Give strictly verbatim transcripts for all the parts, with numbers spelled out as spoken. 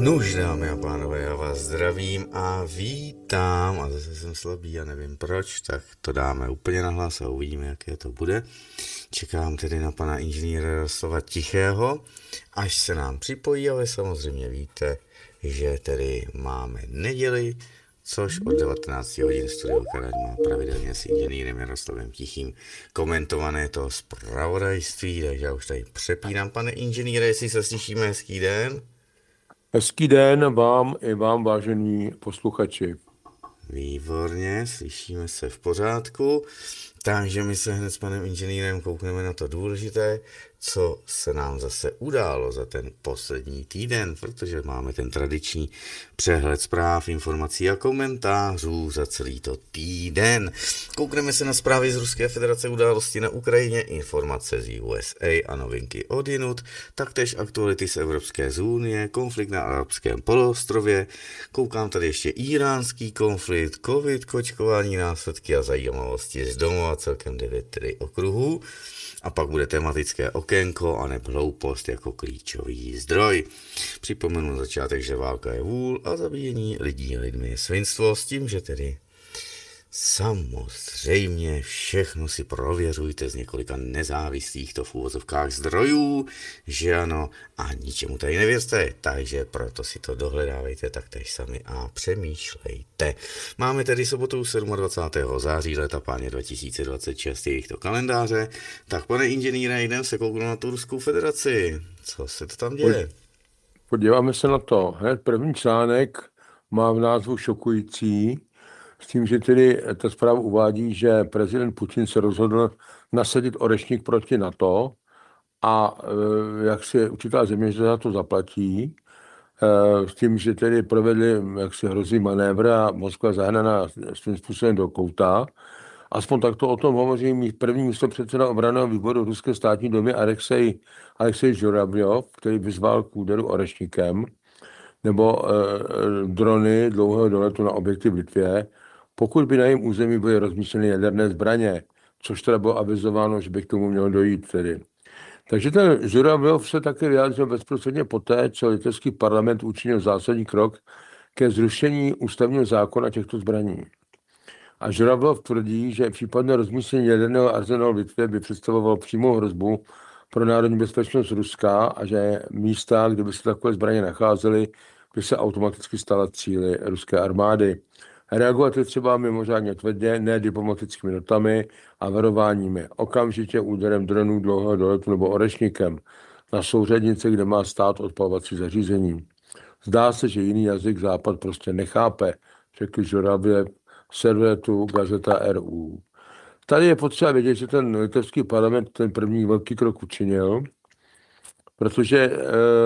Nuž, dámy a pánové, já vás zdravím a vítám, a zase jsem slabý a nevím proč, tak to dáme úplně nahlas a uvidíme, jaké to bude. Čekám tedy na pana inženýra Jaroslava Tichého, až se nám připojí, ale samozřejmě víte, že tedy máme neděli, což od devatenácti hodin Studio Kanad má pravidelně s inženýrem Jaroslavem Tichým komentované to zpravodajství, takže já už tady přepínám, pane inženýre, jestli se slyšíme, hezký den. Hezký den vám i vám, vážení posluchači. Výborně, slyšíme se v pořádku, takže my se hned s panem inženýrem koukneme na to důležité, co se nám zase událo za ten poslední týden, protože máme ten tradiční přehled zpráv, informací a komentářů za celý to týden. Koukneme se na zprávy z Ruské federace, události na Ukrajině, informace z U S A a novinky odjinud, taktéž aktuality z Evropské unie, konflikt na arabském poloostrově, koukám tady ještě iránský konflikt, covid, kočkování, následky a zajímavosti z domova, celkem devět tedy okruhů. A pak bude tematické okénko a nebo hloupost jako klíčový zdroj. Připomenu na začátek, že válka je vůl a zabíjení lidí lidmi je svinstvo, s tím, že tedy samozřejmě všechno si prověřujte z několika nezávislých to v úvozovkách zdrojů, že ano, a ničemu tady nevěřte, takže proto si to dohledávejte taktéž sami a přemýšlejte. Máme tedy sobotu dvacátého sedmého září leta páně dva tisíce dvacet šest, jejich to kalendáře, tak pane inženýre, jdem se kouknout na tu Ruskou federaci. Co se to tam děje? Podíváme se na to. Hned první článek má v názvu šokující, s tím, že tedy ta zpráva uvádí, že prezident Putin se rozhodl nasadit orešník proti NATO a jak si určitá země že za to zaplatí, s tím, že tedy provedli jak si hrozí manévr a Moskva zahnaná svým způsobem do kouta. Aspoň takto o tom hovoří mít první místopředseda obranného výboru Ruské státní domy Alexej, Alexej Žuravljov, který vyzval k úderu orešníkem, nebo e, drony dlouhého doletu na objekty v Litvě, pokud by na jejím území byly rozmístěny jaderné zbraně, což teda bylo avizováno, že by k tomu mělo dojít tedy. Takže ten Žuravljov se také vyjádřil bezprostředně poté, co litevský parlament učinil zásadní krok ke zrušení ústavního zákona těchto zbraní. A Žuravljov tvrdí, že případné rozmístění jaderného arzenálu v Litvě by představovalo přímou hrozbu pro národní bezpečnost Ruska a že místa, kde by se takové zbraně nacházely, by se automaticky stala cíly ruské armády. Reagovat je třeba mimořádně tvrdě, ne diplomatickými notami a varováními, okamžitě úderem dronů dlouhého doletu nebo orešníkem na souřadnice, kde má stát odpalovací zařízení. Zdá se, že jiný jazyk Západ prostě nechápe, řekl Žuravljev servetu Gazeta R U. Tady je potřeba vědět, že ten litevský parlament ten první velký krok učinil, protože e,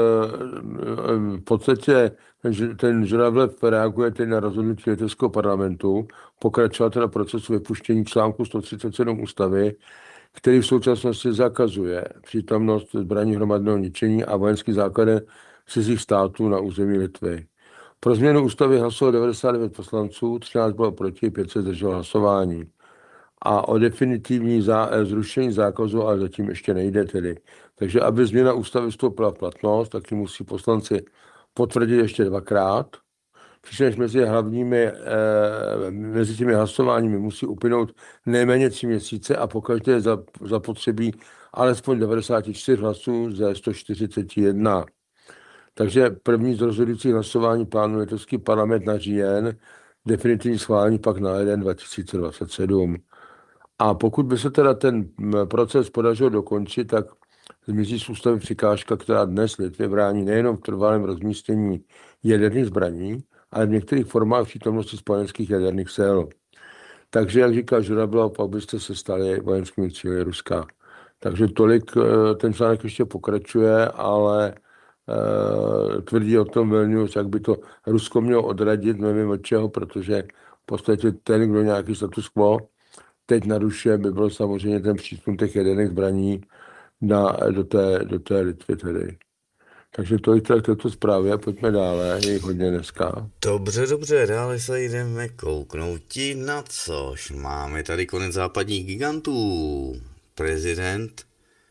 v podstatě ten, ten Žuravljev reaguje teď na rozhodnutí litevského parlamentu, pokračovat na procesu vypuštění článku sto třicet sedm ústavy, který v současnosti zakazuje přítomnost zbraní hromadného ničení a vojenský základ cizích států na území Litvy. Pro změnu ústavy hlasovalo devadesát devět poslanců, třináct bylo proti, pět se zdrželo hlasování. A o definitivní zá, zrušení zákazu ale zatím ještě nejde tedy. Takže aby změna ústavy vstoupila v platnost, tak ji musí poslanci potvrdit ještě dvakrát. Přičemž mezi hlavními, eh, mezi těmi hlasováními musí uplynout nejméně tři měsíce a pokaždé je zapotřebí alespoň devadesát čtyři hlasů ze sto čtyřicet jedna. Takže první z rozhodujících hlasování plánuje litevský parlament na říjen, definitivní schválení pak na leden dva tisíce dvacet sedm. A pokud by se teda ten proces podařilo dokončit, tak zmizí z ústavy překážka, která dnes Litvě brání nejenom v trvalém rozmístění jaderných zbraní, ale v některých formách přítomnosti spojeneckých jaderných sil. Takže, jak říká Žuravljov, pak byste se stali vojenskými cíli Ruska. Takže tolik, ten článek ještě pokračuje, ale Uh, tvrdí o tom Vilnius, jak by to Rusko mělo odradit, nevím od čeho, protože v podstatě ten, kdo nějaký status quo teď narušuje, by byl samozřejmě ten přísun těch jaderných zbraní na, do, té, do té Litvy tedy. Takže to je k této zprávě, pojďme dále, je jich hodně dneska. Dobře, dobře, dále se jdeme kouknout na což máme tady konec západních gigantů. Prezident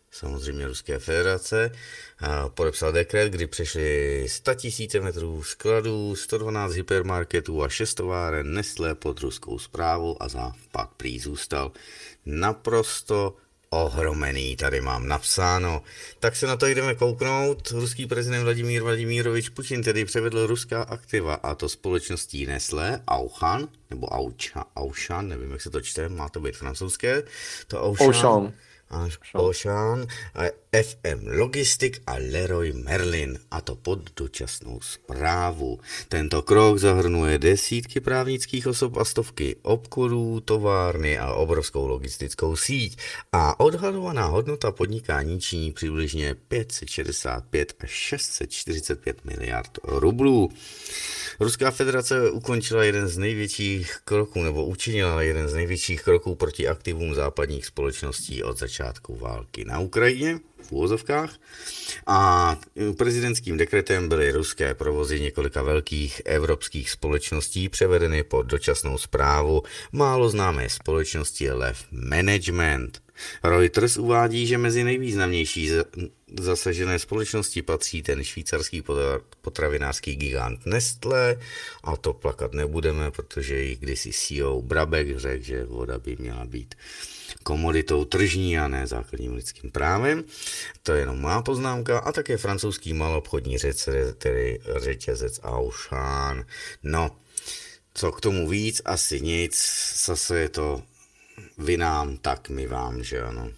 samozřejmě Ruské federace, podepsal dekret, kdy přešly sto tisíc metrů skladů, sto dvanáct hypermarketů a šest továren Nestlé pod ruskou správu a Západ prý zůstal naprosto ohromený, tady mám napsáno. Tak se na to jdeme kouknout. Ruský prezident Vladimír Vladimírovič Putin tedy převedl ruská aktiva, a to společností Nestlé, Auchan, nebo Auchan, Auchan, nevím, jak se to čte, má to být francouzské, to Auchan. Auchan. Auchan, F M Logistik a Leroy Merlin, a to pod dočasnou správu. Tento krok zahrnuje desítky právnických osob a stovky obchodů, továrny a obrovskou logistickou síť. A odhadovaná hodnota podnikání činí přibližně pět set šedesát pět až šest set čtyřicet pět miliard rublů. Ruská federace ukončila jeden z největších kroků, nebo učinila jeden z největších kroků proti aktivům západních společností od začátku války na Ukrajině, v úvozovkách, a prezidentským dekretem byly ruské provozy několika velkých evropských společností převedeny pod dočasnou správu málo známé společnosti Lev Management. Reuters uvádí, že mezi nejvýznamnější zasažené společnosti patří ten švýcarský potravinářský gigant Nestlé, a to plakat nebudeme, protože jich kdysi C E O Brabek řekl, že voda by měla být komoditou tržní a ne základním lidským právem. To je jenom má poznámka. A také francouzský malobchodní řetězec, tedy řetězec Auchan. No, co k tomu víc? Asi nic. Zase je to vy nám, tak my vám, že ano.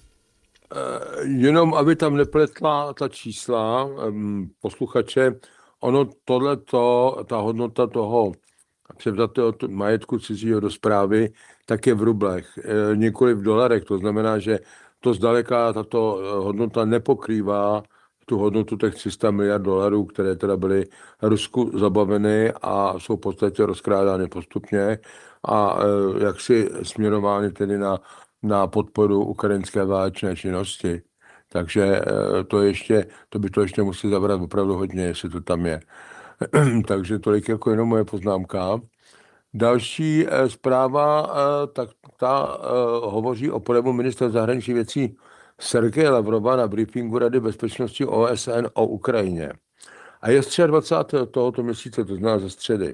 Jenom, aby tam nepletla ta čísla, posluchače, ono tohleto, ta hodnota toho převzatého majetku cizího do správy, tak je v rublech, nikoli v dolarech. To znamená, že to zdaleka tato hodnota nepokrývá tu hodnotu těch tři sta miliard dolarů, které teda byly Rusku zabaveny a jsou v podstatě rozkrádány postupně a jaksi směrovány tedy na, na podporu ukrajinské válečné činnosti. Takže to, ještě, to by to ještě musí zabrat opravdu hodně, jestli to tam je. Takže tolik jako jenom moje poznámka. Další eh, zpráva, eh, tak ta eh, hovoří o projevu ministra zahraničních věcí Sergeje Lavrova na briefingu Rady bezpečnosti O S N o Ukrajině. A je dvacátého třetího tohoto měsíce, to znamená ze středy.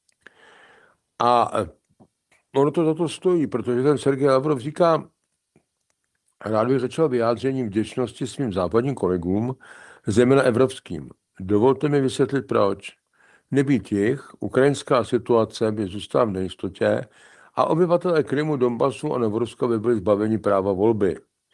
A eh, ono to za to stojí, protože ten Sergej Lavrov říká, rád bych začal vyjádřením vděčnosti svým západním kolegům, zejména evropským. Dovolte mi vysvětlit proč. Nebýt jich, ukrajinská situace by zůstala v nejistotě a obyvatelé Krymu, Donbasu a Novoruska by byli zbaveni práva volby.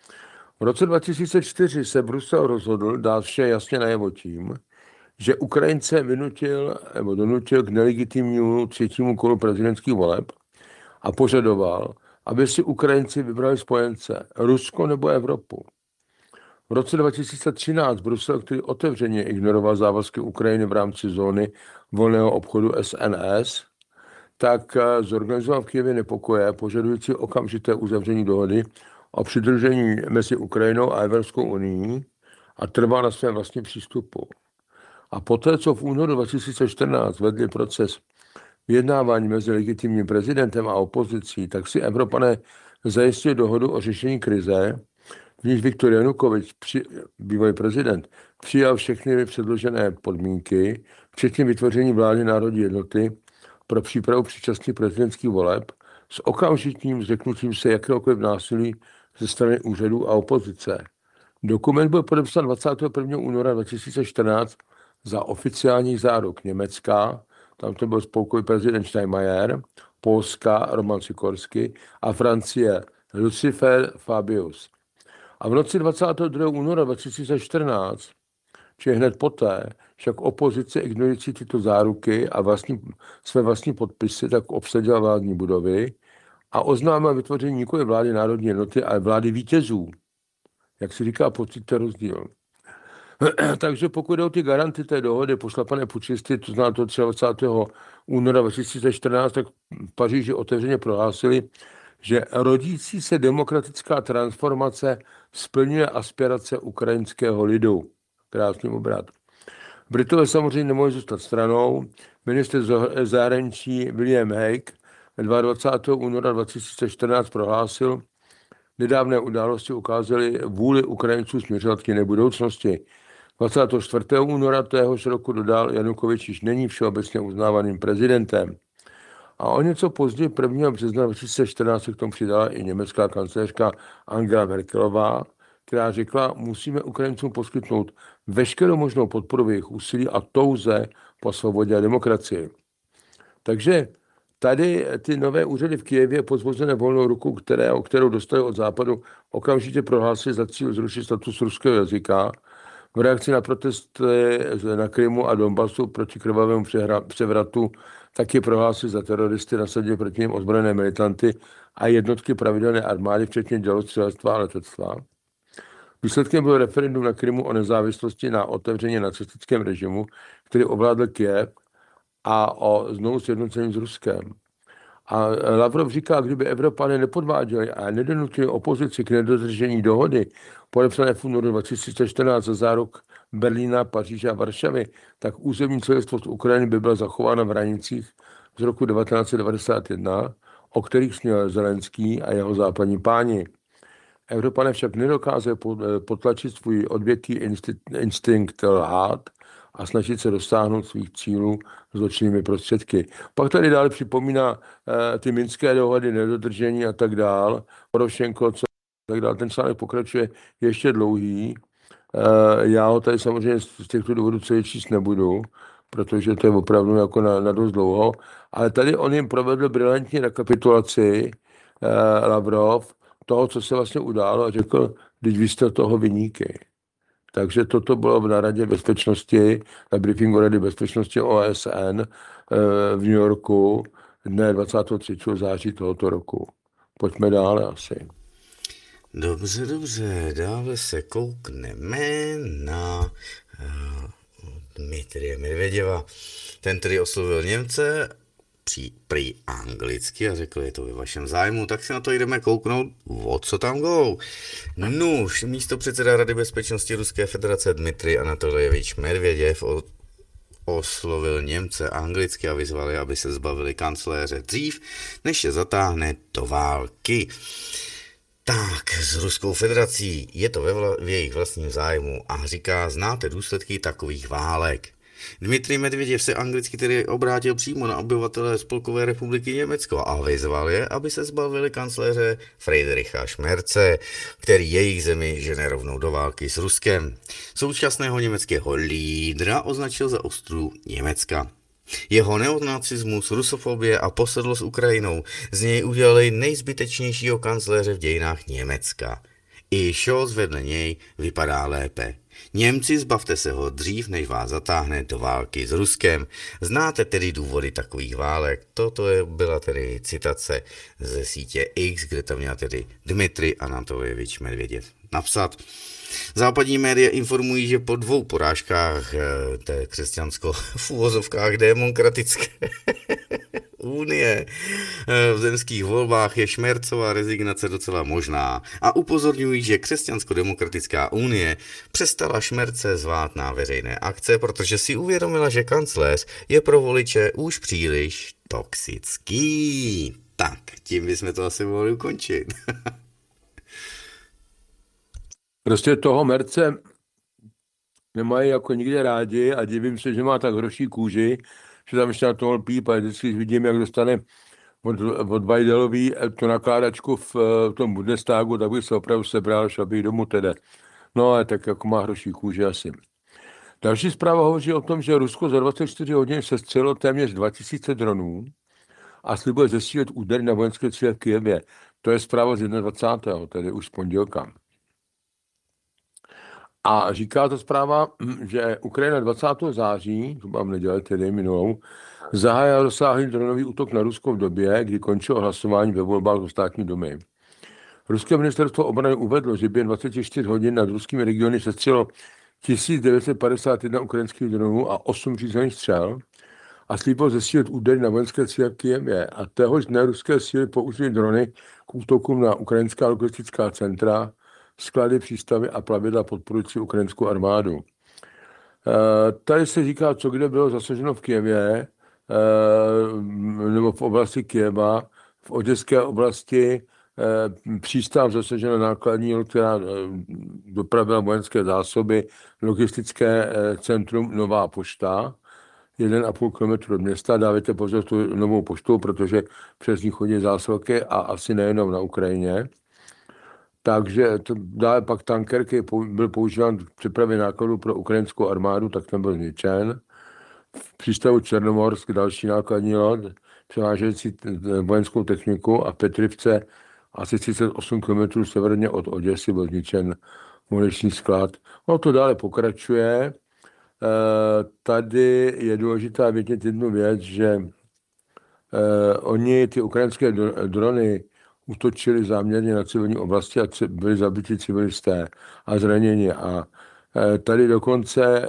V roce dva tisíce čtyři se Brusel rozhodl dát vše jasně najevo tím, že Ukrajince vynutil nebo donutil k nelegitimnímu třetímu kolu prezidentských voleb a požadoval, aby si Ukrajinci vybrali spojence Rusko nebo Evropu. V roce dva tisíce třináct Brusel, který otevřeně ignoroval závazky Ukrajiny v rámci zóny volného obchodu S N S, tak zorganizoval v Kyjevě nepokoje požadující okamžité uzavření dohody o přidružení mezi Ukrajinou a Evropskou unií a trval na svém vlastním přístupu. A poté, co v únoru dva tisíce čtrnáct vedli proces vyjednávání mezi legitimním prezidentem a opozicí, tak si Evropané zajistili dohodu o řešení krize, v níž Viktor Janukovič, při, bývalý prezident, přijal všechny předložené podmínky, včetně vytvoření vlády národní jednoty pro přípravu předčasných prezidentských voleb s okamžitým zřeknutím se jakéhokoliv násilí ze strany úřadů a opozice. Dokument byl podepsán dvacátého prvního února dva tisíce čtrnáct za oficiálních záruk Německa, tam to byl spolkový prezident Steinmeier, Polska Roman Sikorsky a Francie Lucifer Fabius. A v noci dvacátého druhého února dva tisíce čtrnáct, či hned poté, však opozice ignorující tyto záruky a vlastní, své vlastní podpisy, tak obsadila vládní budovy a oznámila vytvoření nikoli vlády národní jednoty, ale vlády vítězů. Jak se říká, pocit to rozdíl. Takže pokud jde o ty garanty té dohody pošlapané pučisty, to znamená to dvacátého třetího února dva tisíce čtrnáct, tak v Paříži otevřeně prohlásili, že rodící se demokratická transformace splňuje aspirace ukrajinského lidu. Krásný obrat. Britové samozřejmě nemohli zůstat stranou. Ministr zahraničí William Hague dvacátého druhého února dva tisíce čtrnáct prohlásil, nedávné události ukázaly vůli Ukrajinců směřovat k jiné budoucnosti. dvacátého čtvrtého února téhož roku dodal, Janukovič již není všeobecně uznávaným prezidentem. A o něco později prvního března dva tisíce čtrnáct se k tomu přidala i německá kancléřka Angela Merkelová, která řekla, musíme Ukrajincům poskytnout veškerou možnou podporu v jejich úsilí a touze po svobodě a demokracii. Takže tady ty nové úřady v Kyjevě pozvozené volnou ruku, které, o kterou dostali od západu, okamžitě prohlásili za cíl zrušit status ruského jazyka. V reakci na protesty na Krymu a Donbasu proti krvavému převratu taky prohlásili za teroristy, nasadili proti nim ozbrojené militanty a jednotky pravidelné armády, včetně dělostřelectva a letectva. Výsledkem byl referendum na Krymu o nezávislosti na otevřeně nacistickém režimu, který ovládl Kyjev, a o znovu sjednocení s Ruskem. A Lavrov říká, kdyby Evropané nepodváděli a nedonutili opozici k nedodržení dohody podepsané v únoru dva tisíce čtrnáct za záruk Berlína, Paříže a Varšavy, tak územní celistvost Ukrajiny by byla zachována v hranicích z roku devatenáct set devadesát jedna, o kterých sněl Zelenský a jeho západní páni. Evropané však nedokázali potlačit svůj odvěký instinkt lhát a snažit se dosáhnout svých cílů zločinnými prostředky. Pak tady dále připomíná uh, ty minské dohody, nedodržení a tak dál. Porošenko, co tak dál. Ten článek pokračuje ještě dlouhý. Uh, já ho tady samozřejmě z těchto důvodů celý číst nebudu, protože to je opravdu jako na, na dost dlouho. Ale tady on jim provedl brilantní rekapitulaci uh, Lavrov toho, co se vlastně událo a řekl, když vy jste toho viníky. Takže toto bylo na Radě bezpečnosti, na briefingu Rady bezpečnosti O S N v New Yorku dne dvacátého třetího září tohoto roku. Pojďme dále asi. Dobře, dobře, dále se koukneme na uh, Dmitrije Medvěděva. Ten tedy oslovil Němce při, prý anglicky a řekl, je to ve vašem zájmu, tak si na to jdeme kouknout, o co tam go. Nuž, místo předseda Rady bezpečnosti Ruské federace Dmitrij Anatolievič Medvěděv od oslovil Němce anglicky a vyzval je, aby se zbavili kancléře dřív, než je zatáhne do války. Tak, s Ruskou federací je to ve vla, v jejich vlastním zájmu a říká, znáte důsledky takových válek. Dmitrij Medvěděv se anglicky tedy obrátil přímo na obyvatele Spolkové republiky Německo a vyzval je, aby se zbavili kancléře Friedricha Schmerze, který jejich zemi žene rovnou do války s Ruskem. Současného německého lídra označil za ostru Německa. Jeho neonacismus, rusofobie a posedlost Ukrajinou z něj udělali nejzbytečnějšího kancléře v dějinách Německa. I Scholz vedle něj vypadá lépe. Němci, zbavte se ho dřív, než vás zatáhne do války s Ruskem. Znáte tedy důvody takových válek? Toto je, byla tedy citace ze sítě X, kde tam měla tedy Dmitrij Anatolievič Medvěděv napsat. Západní média informují, že po dvou porážkách té křesťansko v uvozovkách demokratické unie v zemských volbách je Schmerzova rezignace docela možná a upozorňují, že křesťansko-demokratická unie přestala Schmerze zvát na veřejné akce, protože si uvědomila, že kancléř je pro voliče už příliš toxický. Tak, tím bychom to asi mohli ukončit. Prostě toho Merce nemají jako nikde rádi a divím se, že má tak hroší kůži, že tam ještě na to lpí, a vždycky vidím, jak dostane od, od Vajdelový tu nakládačku v, v tom Bundestagu, tak bych se opravdu sebral, šel bych domů tedy. No ale tak jako má hroší kůži asi. Další zpráva hovoří o tom, že Rusko za dvacet čtyři hodin sestřelilo téměř dva tisíce dronů a slibuje zesílit údery na vojenské cíle v Kyjevě. To je zpráva z dvacátého prvního tedy už z pondělka. A říká ta zpráva, že Ukrajina dvacátého září, to mám nedělal tedy minulou, zahájila rozsáhlý dronový útok na Rusko v době, kdy končilo hlasování ve volbách do státní dumy. Ruské ministerstvo obrany uvedlo, že během dvacet čtyři hodin nad ruskými regiony sestřelilo tisíc devět set padesát jedna ukrajinských dronů a osm řízených střel a slíbilo zesílit údery na vojenské cíle v Kyjevě. A téhož dne ruské síly použily drony k útokům na ukrajinská logistická centra, sklady, přístavy a plavidla podporující ukrajinskou armádu. E, tady se říká, co kde bylo zasaženo v Kyjevě, e, nebo v oblasti Kyjeva, v oděské oblasti přístav zasažena nákladní loď, která dopravila vojenské zásoby, logistické centrum Nová pošta, jeden a půl kilometru od města. Dávajte pozor tu Novou poštu, protože přes ní chodí zásilky a asi nejenom na Ukrajině. Takže to, dále pak tanker, který byl používán k přepravě nákladů pro ukrajinskou armádu, tak ten byl zničen. V přístavu Černomorsk další nákladní loď, převážející vojenskou techniku, a v Petrivce asi třicet osm kilometrů severně od Oděsy byl zničen muniční sklad. No to dále pokračuje. Tady je důležité vědět jednu věc, že oni, ty ukrajinské drony, útočili záměrně na civilní oblasti a byli zabiti civilisté a zraněni. A tady dokonce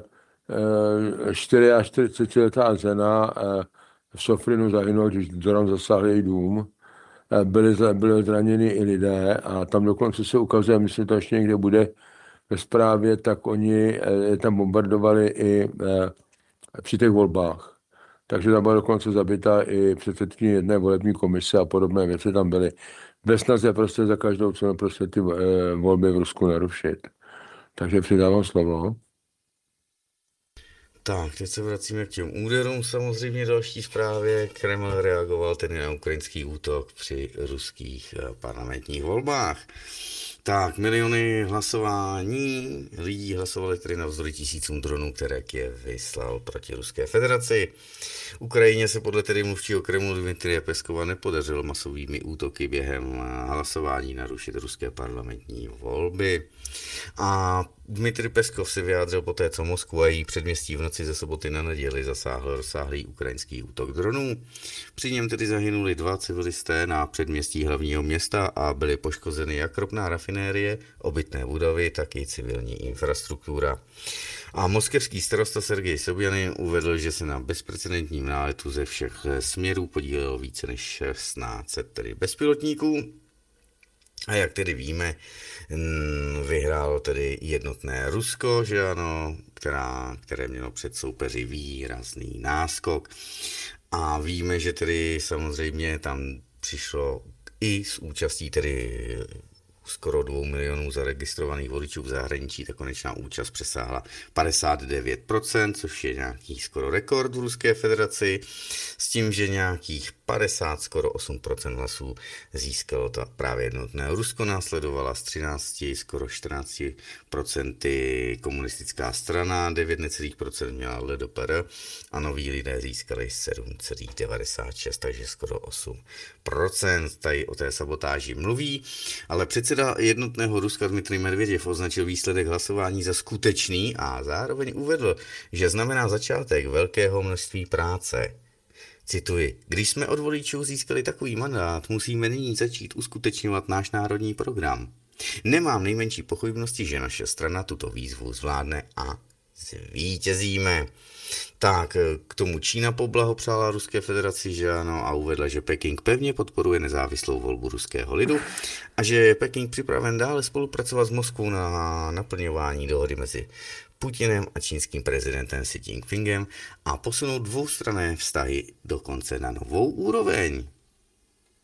čtyřiačtyřicetiletá žena v Sofrinu zahynula, když dron zasáhl její dům. Byli, byli zraněni i lidé a tam dokonce se ukazuje, myslím, to ještě někde bude ve zprávě, tak oni je tam bombardovali i při těch volbách. Takže tam byla dokonce zabita i předsedkyně jedné volební komise a podobné věci tam byly. Ve snaze prostě za každou cenu prostě ty volby v Rusku narušit. Takže přidávám slovo. Tak, teď se vracíme k těm úderům. Samozřejmě další zprávě. Kreml reagoval tedy na ukrajinský útok při ruských parlamentních volbách. Tak, miliony hlasování lidí hlasovali tedy navzdory tisícům dronů, které Kyjev vyslal proti Ruské federaci. Ukrajině se podle tedy mluvčího Kremlu Dmitrije Peskova nepodařilo masovými útoky během hlasování narušit ruské parlamentní volby. A Dmitrij Peskov se vyjádřil poté, co Moskvu a její předměstí v noci ze soboty na neděli zasáhl rozsáhlý ukrajinský útok dronů. Při něm tedy zahynuli dva civilisté na předměstí hlavního města a byly poškozeny jak ropná rafinérie, obytné budovy, tak i civilní infrastruktura. A moskevský starosta Sergej Sobjanin uvedl, že se na bezprecedentním náletu ze všech směrů podílelo více než šestnáct set tedy bezpilotníků. A jak tedy víme, vyhrálo tedy jednotné Rusko, že ano, která, které mělo před soupeři výrazný náskok. A víme, že tedy samozřejmě tam přišlo i s účastí tedy skoro dvou milionů zaregistrovaných voličů v zahraničí, ta konečná účast přesáhla padesát devět procent, což je nějaký skoro rekord v Ruské federaci, s tím, že nějakých padesát, skoro osm procent hlasů získalo to právě jednotné Rusko, následovala z třináct, skoro čtrnáct procent komunistická strana, devět necelých procent měla L D P R a noví lidé získali sedm celá devadesát šest, takže skoro osm procent. Tady o té sabotáži mluví, ale předseda jednotného Ruska Dmitrij Medveděv označil výsledek hlasování za skutečný a zároveň uvedl, že znamená začátek velkého množství práce. Cituji, když jsme od voličů získali takový mandát, musíme nyní začít uskutečňovat náš národní program. Nemám nejmenší pochybnosti, že naše strana tuto výzvu zvládne a zvítězíme. Tak, k tomu Čína poblahopřála Ruské federaci, že ano, a uvedla, že Peking pevně podporuje nezávislou volbu ruského lidu a že je Peking připraven dále spolupracovat s Moskvou na naplňování dohody mezi Putinem a čínským prezidentem Xi Jinpingem a posunout dvoustranné vztahy dokonce na novou úroveň.